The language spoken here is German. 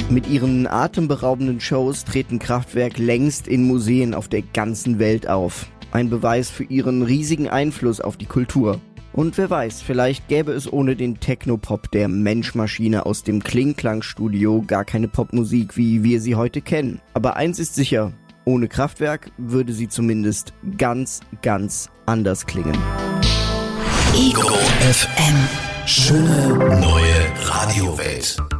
Mit ihren atemberaubenden Shows treten Kraftwerk längst in Museen auf der ganzen Welt auf. Ein Beweis für ihren riesigen Einfluss auf die Kultur. Und wer weiß, vielleicht gäbe es ohne den Technopop der Mensch-Maschine aus dem Kling-Klang-Studio gar keine Popmusik, wie wir sie heute kennen. Aber eins ist sicher, ohne Kraftwerk würde sie zumindest ganz, ganz anders klingen. Ego FM. Schöne neue Radiowelt.